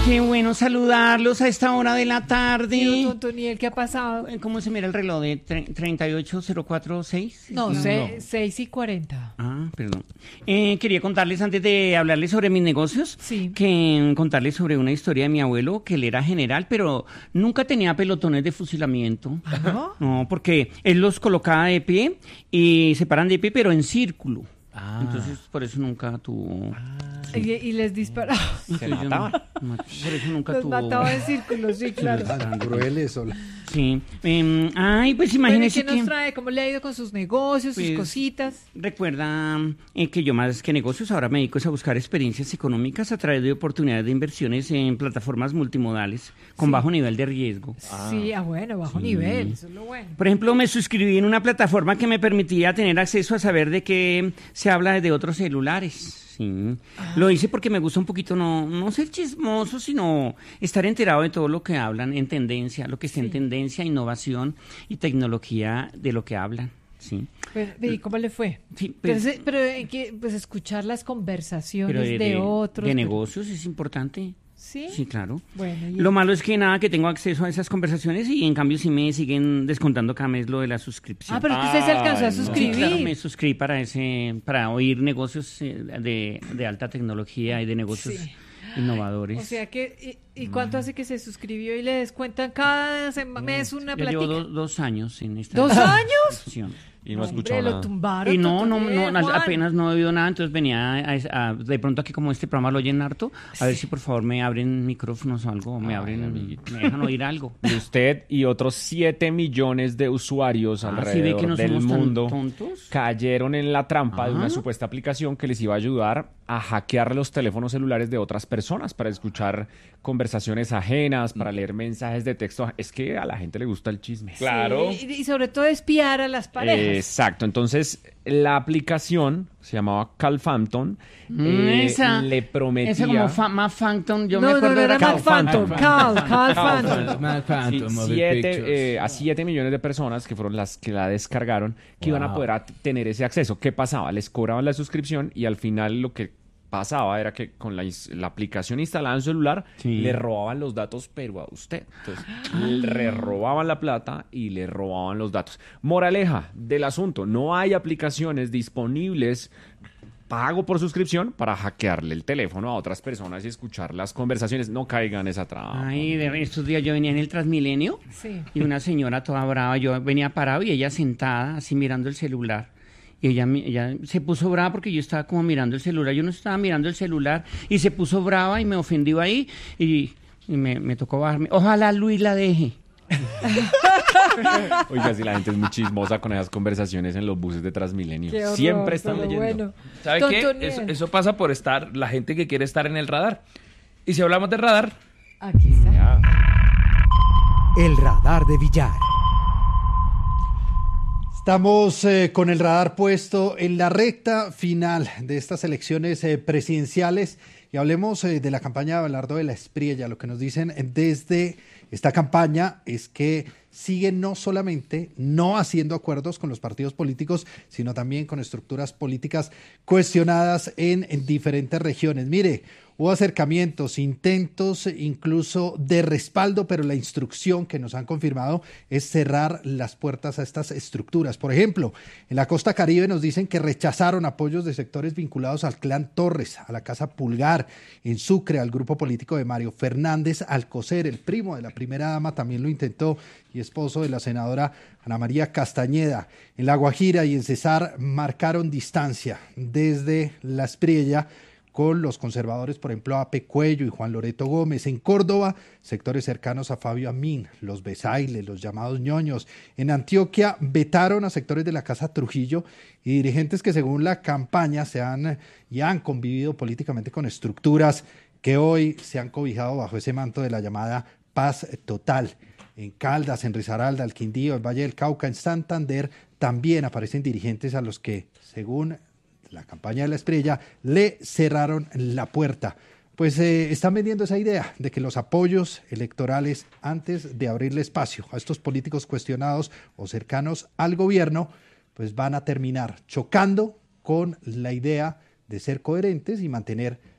Qué bueno saludarlos a esta hora de la tarde. Sí, don Toniel, ¿qué ha pasado? ¿Cómo se mira el reloj de 38:04:06? No, 6:40. Ah, perdón. Quería contarles, antes de hablarles sobre mis negocios, Sí. que contarles sobre una historia de mi abuelo, que él era general, pero nunca tenía pelotones de fusilamiento. ¿No? No, porque él los colocaba de pie y se paran de pie, pero en círculo. Entonces, por eso nunca tuvo... Y les disparaba. Se mataban. Por eso nunca Los tuvo... mataba en círculos, sí, claro. Tan crueles. Sí. Ay, pues Bueno, ¿y imagínese qué nos trae? ¿Cómo le ha ido con sus negocios, sus Pues, cositas? Recuerda que yo más que negocios ahora me dedico a buscar experiencias económicas a través de oportunidades de inversiones en plataformas multimodales con Sí. bajo nivel de riesgo. Sí, bueno, bajo nivel, eso es lo bueno. Por ejemplo, me suscribí en una plataforma que me permitía tener acceso a saber de qué se habla desde otros celulares. Sí. Lo hice porque me gusta un poquito no ser chismoso, sino estar enterado de todo lo que hablan en tendencia, lo que está en tendencia, innovación y tecnología de lo que hablan. Sí. ¿Y cómo le fue? Sí, pues, Pero hay que escuchar las conversaciones pero de otros. de negocios es importante. ¿Sí? Sí, claro. Bueno, Lo malo es que nada, que tengo acceso a esas conversaciones y en cambio sí me siguen descontando cada mes lo de la suscripción. pero es que usted se alcanzó a no. suscribir. Sí, claro, me suscribí para oír negocios de alta tecnología y de negocios Sí. innovadores. O sea que, ¿y cuánto hace que se suscribió y le descuentan cada mes una Ya llevo platica? 2 años en esta ¿2 años? suscripción. Y no ha Hombre, escuchado lo nada. tumbaron. Y no, Juan. apenas no he oído nada, entonces venía de pronto aquí como este programa lo oyen harto, a ver si por favor me abren micrófonos o algo, me dejan oír algo. Y usted y otros 7 millones de usuarios ¿Sí ve alrededor que no del somos tan mundo tontos? cayeron en la trampa de una Ah. supuesta aplicación que les iba a ayudar a hackear los teléfonos celulares de otras personas para escuchar conversaciones ajenas, para leer mensajes de texto. Es que a la gente le gusta el chisme. Sí, y sobre todo espiar a las parejas. Exacto, entonces la aplicación se llamaba CalPhantom, Esa le prometía... Esa como Matt Phantom, yo me No, acuerdo no era Cal Matt Phantom. Cal Phantom. Mad Phantom Sí, of the 7 Pictures. a 7 millones de personas que fueron las que la descargaron, que iban a poder tener ese acceso. ¿Qué pasaba? Les cobraban la suscripción y al final lo que pasaba era que con la aplicación instalada en su celular Sí. le robaban los datos, pero a usted. Entonces, le robaban la plata y le robaban los datos. Moraleja del asunto, no hay aplicaciones disponibles pago por suscripción para hackearle el teléfono a otras personas y escuchar las conversaciones. No caigan en esa trampa. Ay, de estos días yo venía en el Transmilenio Sí. y una señora toda brava, yo venía parado y ella sentada así mirando el celular. Y ella se puso brava porque yo estaba como mirando el celular, yo no estaba mirando el celular y se puso brava y me ofendió ahí y me tocó bajarme. Ojalá Luis la deje. Oiga, si la gente es muy chismosa con esas conversaciones en los buses de Transmilenio. Qué horror, Siempre están pero leyendo. bueno. ¿Sabe Don qué? Toniel. Eso pasa por estar, la gente que quiere estar en el radar. Y si hablamos de radar, Aquí está. El radar de Villar. Estamos con el radar puesto en la recta final de estas elecciones presidenciales y hablemos de la campaña de Abelardo de la Espriella. Lo que nos dicen desde esta campaña es que siguen no solamente no haciendo acuerdos con los partidos políticos, sino también con estructuras políticas cuestionadas en diferentes regiones. Mire, hubo acercamientos, intentos incluso de respaldo, pero la instrucción que nos han confirmado es cerrar las puertas a estas estructuras. Por ejemplo, en la costa Caribe nos dicen que rechazaron apoyos de sectores vinculados al clan Torres, a la Casa Pulgar, en Sucre, al grupo político de Mario Fernández Alcocer, el primo de la primera dama también lo intentó, y esposo de la senadora Ana María Castañeda. En La Guajira y en Cesar marcaron distancia desde La Espriella con los conservadores, por ejemplo, Ape Cuello y Juan Loreto Gómez. En Córdoba, sectores cercanos a Fabio Amín, los Besailes, los llamados ñoños. En Antioquia, vetaron a sectores de la Casa Trujillo y dirigentes que según la campaña han convivido políticamente con estructuras que hoy se han cobijado bajo ese manto de la llamada paz total. En Caldas, en Risaralda, el Quindío, el Valle del Cauca, en Santander, también aparecen dirigentes a los que, según la campaña de La Espriella, le cerraron la puerta. Pues están vendiendo esa idea de que los apoyos electorales, antes de abrirle espacio a estos políticos cuestionados o cercanos al gobierno, pues van a terminar chocando con la idea de ser coherentes y mantener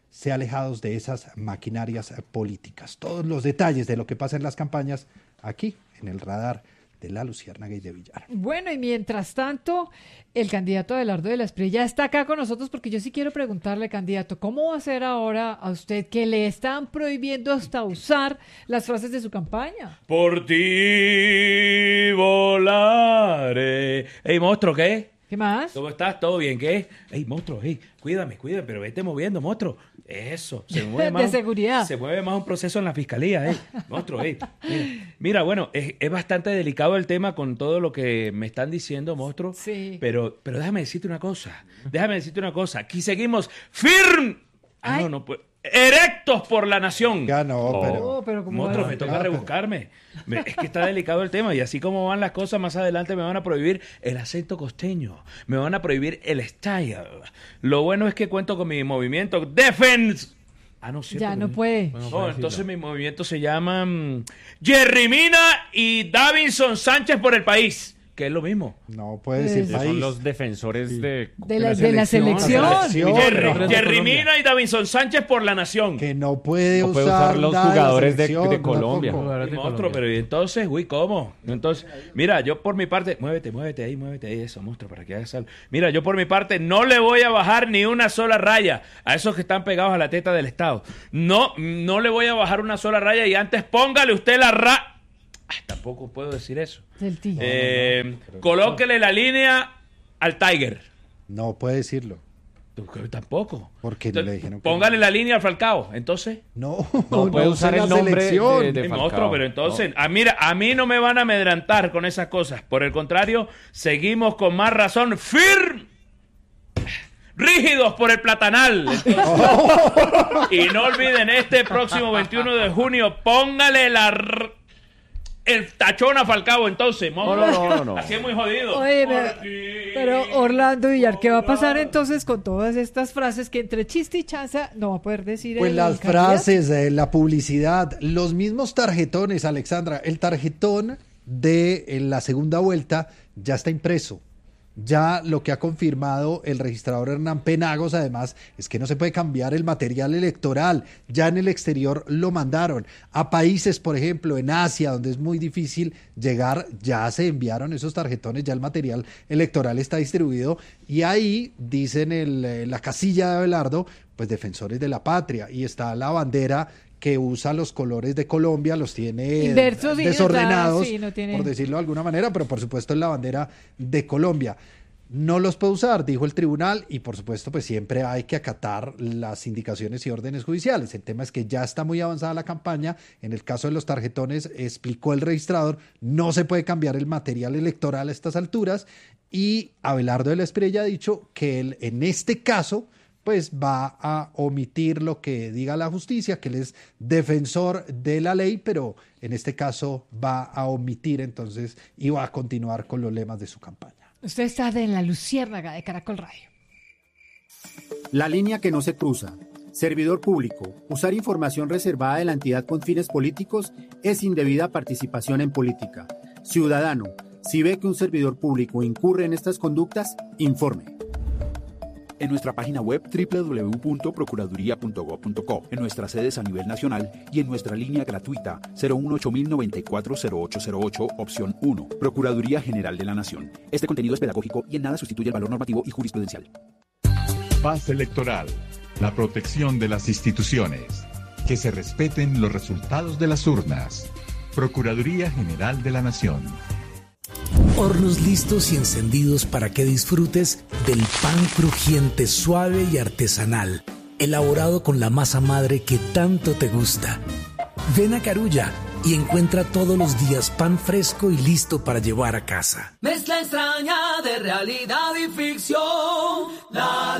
sea alejados de esas maquinarias políticas. Todos los detalles de lo que pasa en las campañas aquí en el radar de la Luciérnaga y de Villar. Bueno, y mientras tanto, el candidato Abelardo de la Espriella está acá con nosotros porque yo sí quiero preguntarle, candidato, ¿cómo va a ser ahora a usted que le están prohibiendo hasta usar las frases de su campaña? Por ti volaré. Ey, monstruo, ¿qué? ¿Qué más? ¿Cómo estás? ¿Todo bien? ¿Qué? Ey, monstruo, ey, cuídame, pero vete moviendo, monstruo. Eso, se mueve más. De seguridad. Se mueve más un proceso en la fiscalía, monstruo, Mira, bueno, es bastante delicado el tema con todo lo que me están diciendo, monstruo. Sí. Pero déjame decirte una cosa. Aquí seguimos no, pues. Erectos por la nación. Ya no, pero como monstruo, va- me toca rebuscarme. Es que está delicado el tema y así como van las cosas, más adelante me van a prohibir el acento costeño, me van a prohibir el style. Lo bueno es que cuento con mi movimiento Defense. No, cierto. Ya no puede. No, entonces mi movimiento se llama Jerry Mina y Davinson Sánchez por el país, que es lo mismo. No puede decir Pues- país. Son los defensores de la selección. selección. Jerry Mina y Davinson Sánchez por la nación. Que no puede No puede usar usar los nada la jugadores de selección, Colombia. tampoco. Y monstruo, pero ¿y entonces, cómo? Entonces, mira, yo por mi parte, muévete ahí, eso, monstruo, para que hagas algo. Mira, yo por mi parte no le voy a bajar ni una sola raya a esos que están pegados a la teta del Estado. No le voy a bajar una sola raya y antes póngale usted la tampoco puedo decir eso. Del tío. Colóquele la línea al Tiger. No puede decirlo. Tampoco. Porque Entonces, le dijeron que póngale la línea al Falcao. Entonces, no puede usar usa el la nombre selección. de monstruo, Falcao. pero entonces, mira, a mí no me van a amedrentar con esas cosas. Por el contrario, seguimos con más razón rígidos por el platanal. Y no olviden, este próximo 21 de junio, póngale el tachón a Falcao, entonces. No. Así es muy jodido. Oye, pero Orlando Villar, ¿qué va a pasar entonces con todas estas frases que entre chiste y chanza no va a poder decir Pues el las candidato? frases, la publicidad, los mismos tarjetones, Alexandra. El tarjetón de la segunda vuelta ya está impreso. Ya lo que ha confirmado el registrador Hernán Penagos, además, es que no se puede cambiar el material electoral. Ya en el exterior lo mandaron. A países, por ejemplo, en Asia, donde es muy difícil llegar, ya se enviaron esos tarjetones, ya el material electoral está distribuido. Y ahí, dicen en la casilla de Abelardo, pues defensores de la patria. Y está la bandera que usa los colores de Colombia, los tiene Inversos y desordenados, sí, no tiene... por decirlo de alguna manera, pero por supuesto es la bandera de Colombia. No los puede usar, dijo el tribunal, y por supuesto pues siempre hay que acatar las indicaciones y órdenes judiciales. El tema es que ya está muy avanzada la campaña. En el caso de los tarjetones, explicó el registrador, no se puede cambiar el material electoral a estas alturas, y Abelardo de la Espriella ha dicho que él en este caso pues va a omitir lo que diga la justicia, que él es defensor de la ley, pero en este caso va a omitir entonces y va a continuar con los lemas de su campaña. Usted está en la Luciérnaga de Caracol Radio. La línea que no se cruza. Servidor público. Usar información reservada de la entidad con fines políticos es indebida participación en política. Ciudadano, si ve que un servidor público incurre en estas conductas, informe. En nuestra página web www.procuraduría.gov.co, en nuestras sedes a nivel nacional y en nuestra línea gratuita 018-094-0808, opción 1, Procuraduría General de la Nación. Este contenido es pedagógico y en nada sustituye el valor normativo y jurisprudencial. Paz electoral, la protección de las instituciones, que se respeten los resultados de las urnas. Procuraduría General de la Nación. Hornos listos y encendidos para que disfrutes del pan crujiente, suave y artesanal, elaborado con la masa madre que tanto te gusta. Ven a Carulla y encuentra todos los días pan fresco y listo para llevar a casa. Mezcla extraña de realidad y ficción, La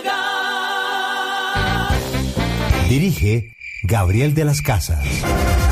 Luciérnaga. Dirige Gabriel de las Casas.